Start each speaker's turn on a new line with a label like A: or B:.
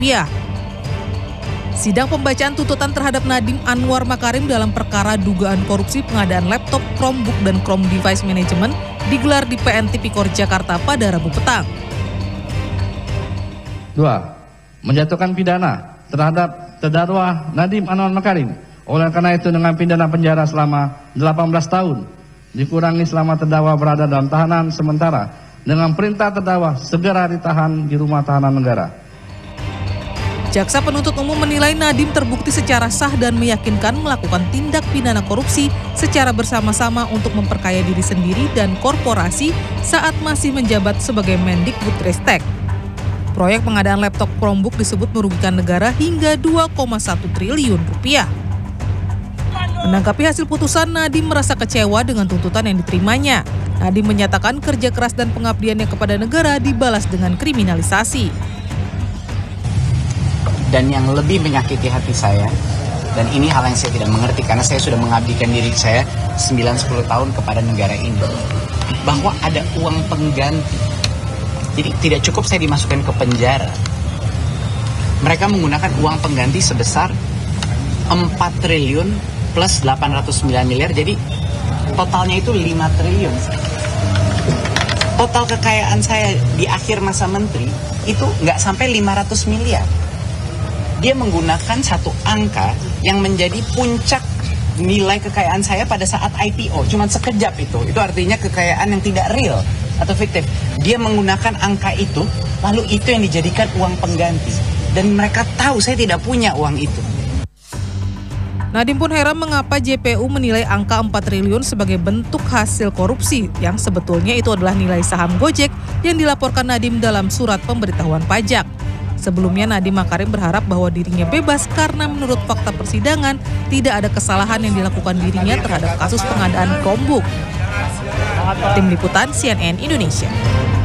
A: Sidang pembacaan tuntutan terhadap Nadiem Anwar Makarim dalam perkara dugaan korupsi pengadaan laptop, Chromebook, dan Chrome Device Management digelar di PN Tipikor Jakarta pada Rabu petang.
B: 2. Menjatuhkan pidana terhadap terdakwa Nadiem Anwar Makarim. Oleh karena itu dengan pidana penjara selama 18 tahun dikurangi selama terdakwa berada dalam tahanan sementara dengan perintah terdakwa segera ditahan di rumah tahanan negara.
A: Jaksa penuntut umum menilai Nadiem terbukti secara sah dan meyakinkan melakukan tindak pidana korupsi secara bersama-sama untuk memperkaya diri sendiri dan korporasi saat masih menjabat sebagai Mendikbudristek. Proyek pengadaan laptop Chromebook disebut merugikan negara hingga 2,1 triliun rupiah. Menanggapi hasil putusan, Nadiem merasa kecewa dengan tuntutan yang diterimanya. Nadiem menyatakan kerja keras dan pengabdiannya kepada negara dibalas dengan kriminalisasi.
C: Dan yang lebih menyakiti hati saya, dan ini hal yang saya tidak mengerti karena saya sudah mengabdikan diri saya 9-10 tahun kepada negara ini, bahwa ada uang pengganti. Jadi tidak cukup saya dimasukkan ke penjara. Mereka menggunakan uang pengganti sebesar 4 triliun plus 809 miliar, jadi totalnya itu 5 triliun. Total kekayaan saya di akhir masa menteri itu nggak sampai 500 miliar. Dia menggunakan satu angka yang menjadi puncak nilai kekayaan saya pada saat IPO. Cuma sekejap itu. Itu artinya kekayaan yang tidak real atau fiktif. Dia menggunakan angka itu, lalu itu yang dijadikan uang pengganti. Dan mereka tahu saya tidak punya uang itu.
A: Nadiem pun heran mengapa JPU menilai angka 4 triliun sebagai bentuk hasil korupsi yang sebetulnya itu adalah nilai saham Gojek yang dilaporkan Nadiem dalam surat pemberitahuan pajak. Sebelumnya Nadiem Makarim berharap bahwa dirinya bebas karena menurut fakta persidangan tidak ada kesalahan yang dilakukan dirinya terhadap kasus pengadaan Chromebook. Tim Liputan CNN Indonesia.